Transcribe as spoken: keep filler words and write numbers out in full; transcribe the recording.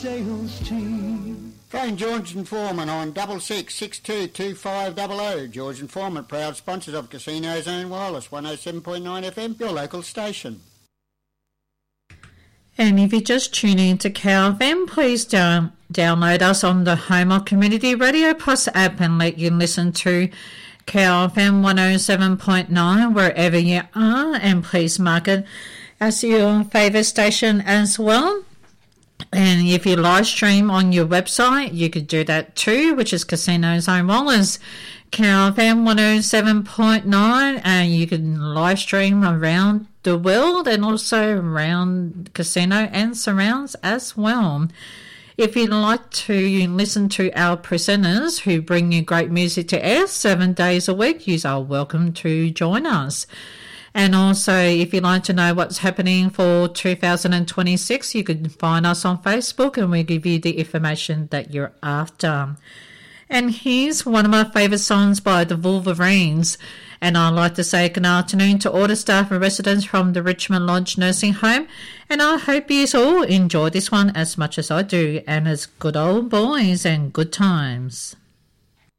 Sales team. Phone George and Foreman on double six six two two five double oh. George and Foreman, proud sponsors of Casino Zone Wireless, one oh seven point nine F M, your local station. And if you just tune in to K F M, please down, download us on the Home of Community Radio Plus app and let you listen to K F M one oh seven point nine wherever you are, and please mark it as your favourite station as well. And if you live stream on your website, you could do that too, which is Casino Zone Wireless, K F M one oh seven point nine, and you can live stream around the world and also around Casino and surrounds as well. If you'd like to listen to our presenters who bring you great music to air seven days a week, you are welcome to join us. And also, if you'd like to know what's happening for two thousand twenty-six, you can find us on Facebook and we give you the information that you're after. And here's one of my favourite songs by the Wolverines. And I'd like to say good afternoon to all the staff and residents from the Richmond Lodge Nursing Home. And I hope you all enjoy this one as much as I do. And it's good old boys and good times.